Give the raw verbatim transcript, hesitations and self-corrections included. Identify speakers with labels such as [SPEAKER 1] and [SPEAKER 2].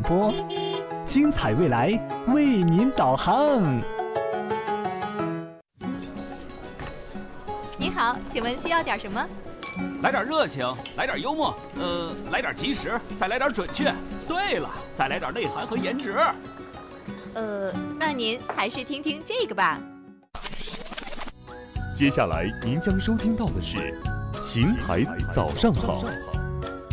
[SPEAKER 1] 播，精彩未来为您导航。
[SPEAKER 2] 您好，请问需要点什么？
[SPEAKER 3] 来点热情，来点幽默，呃，来点及时，再来点准确。对了，再来点内涵和颜值。
[SPEAKER 2] 呃，那您还是听听这个吧。
[SPEAKER 4] 接下来您将收听到的是《邢台早上好》。